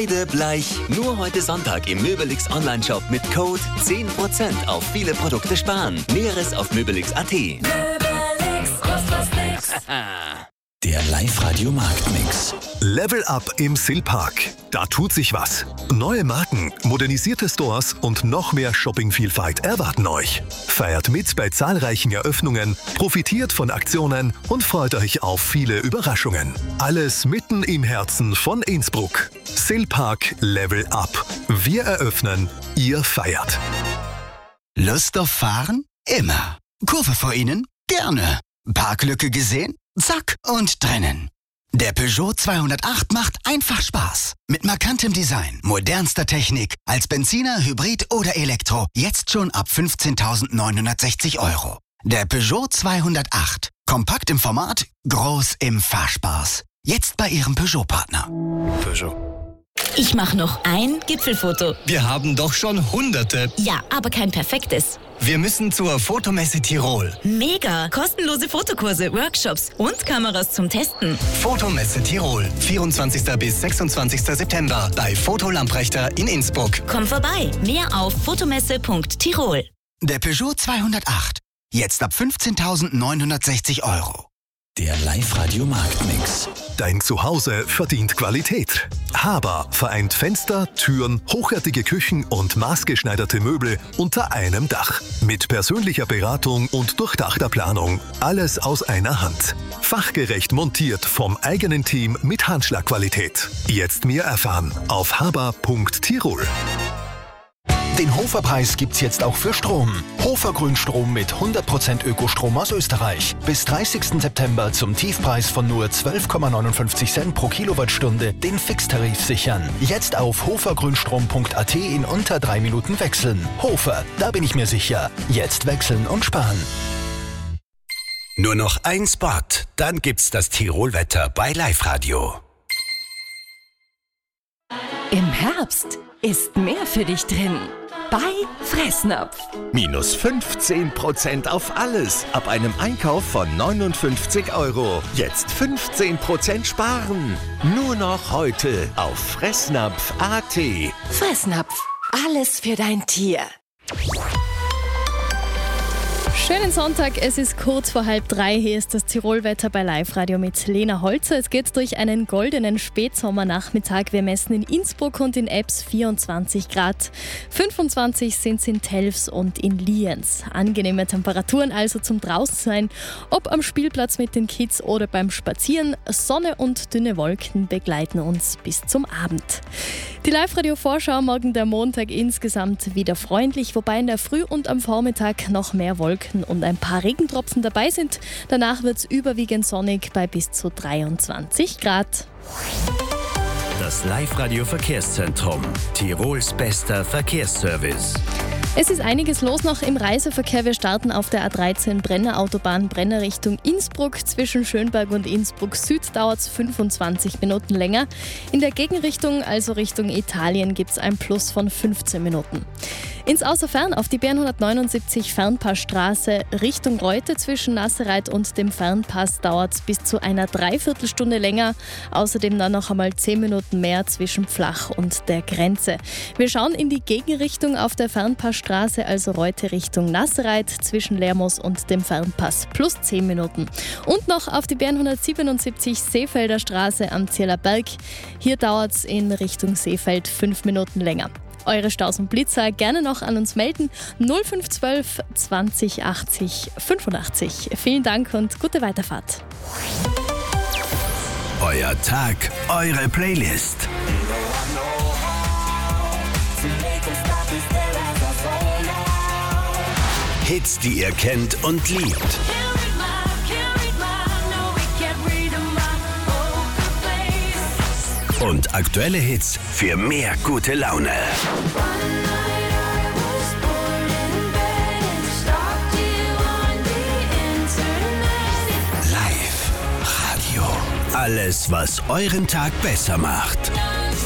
Bleich. Nur heute Sonntag im Möbelix Online-Shop mit Code 10% auf viele Produkte sparen. Näheres auf möbelix.at. Möbelix, kostet nix. Der Live-Radio-Marktmix. Level Up im Silpark. Da tut sich was. Neue Marken, modernisierte Stores und noch mehr Shoppingvielfalt erwarten euch. Feiert mit bei zahlreichen Eröffnungen, profitiert von Aktionen und freut euch auf viele Überraschungen. Alles mitten im Herzen von Innsbruck. Silpark Level Up. Wir eröffnen, ihr feiert. Lust auf Fahren? Immer. Kurve vor Ihnen? Gerne. Parklücke gesehen? Zack und drinnen. Der Peugeot 208 macht einfach Spaß. Mit markantem Design, modernster Technik, als Benziner, Hybrid oder Elektro. Jetzt schon ab 15.960 €. Der Peugeot 208. Kompakt im Format, groß im Fahrspaß. Jetzt bei Ihrem Peugeot-Partner. Peugeot. Ich mache noch ein Gipfelfoto. Wir haben doch schon Hunderte. Ja, aber kein perfektes. Wir müssen zur Fotomesse Tirol. Mega! Kostenlose Fotokurse, Workshops und Kameras zum Testen. Fotomesse Tirol. 24. bis 26. September bei Foto Lamprechter in Innsbruck. Komm vorbei. Mehr auf fotomesse.tirol. Der Peugeot 208. Jetzt ab 15.960 €. Der Live-Radio-Marktmix. Dein Zuhause verdient Qualität. Haber vereint Fenster, Türen, hochwertige Küchen und maßgeschneiderte Möbel unter einem Dach. Mit persönlicher Beratung und durchdachter Planung. Alles aus einer Hand. Fachgerecht montiert vom eigenen Team mit Handschlagqualität. Jetzt mehr erfahren auf haber.tirol. Den Hofer-Preis gibt's jetzt auch für Strom. Hofer Grünstrom mit 100% Ökostrom aus Österreich. Bis 30. September zum Tiefpreis von nur 12,59 Cent pro Kilowattstunde den Fixtarif sichern. Jetzt auf hofergrünstrom.at in unter 3 Minuten wechseln. Hofer, da bin ich mir sicher. Jetzt wechseln und sparen. Nur noch ein Spot, dann gibt's das Tirolwetter bei Live-Radio. Im Herbst ist mehr für dich drin. Bei Fressnapf. Minus 15% auf alles. Ab einem Einkauf von 59 €. Jetzt 15% sparen. Nur noch heute auf Fressnapf.at. Fressnapf. Alles für dein Tier. Schönen Sonntag, es ist kurz vor 2:30. Hier ist das Tirolwetter bei Live-Radio mit Lena Holzer. Es geht durch einen goldenen Spätsommernachmittag. Wir messen in Innsbruck und in Ebbs 24 Grad. 25 sind es in Telfs und in Lienz. Angenehme Temperaturen also zum Draußensein. Ob am Spielplatz mit den Kids oder beim Spazieren. Sonne und dünne Wolken begleiten uns bis zum Abend. Die Live-Radio-Vorschau morgen der Montag insgesamt wieder freundlich, wobei in der Früh und am Vormittag noch mehr Wolken und ein paar Regentropfen dabei sind. Danach wird es überwiegend sonnig bei bis zu 23 Grad. Das Live-Radio-Verkehrszentrum. Tirols bester Verkehrsservice. Es ist einiges los noch im Reiseverkehr. Wir starten auf der A13 Brenner Autobahn Brenner Richtung Innsbruck. Zwischen Schönberg und Innsbruck Süd dauert es 25 Minuten länger. In der Gegenrichtung, also Richtung Italien, gibt es ein Plus von 15 Minuten. Ins Außerfern auf die B179 Fernpassstraße Richtung Reute zwischen Nassereit und dem Fernpass dauert es bis zu einer Dreiviertelstunde länger. Außerdem dann noch einmal 10 Minuten mehr zwischen Pflach und der Grenze. Wir schauen in die Gegenrichtung auf der Fernpassstraße, also Reute Richtung Nassereit zwischen Lermoos und dem Fernpass plus 10 Minuten. Und noch auf die B177 Seefelder Straße am Zieler Berg. Hier dauert es in Richtung Seefeld 5 Minuten länger. Eure Staus und Blitzer gerne noch an uns melden. 0512 20 80 85. Vielen Dank und gute Weiterfahrt. Euer Tag, eure Playlist. Hits, die ihr kennt und liebt. Und aktuelle Hits für mehr gute Laune. Live Radio. Alles, was euren Tag besser macht.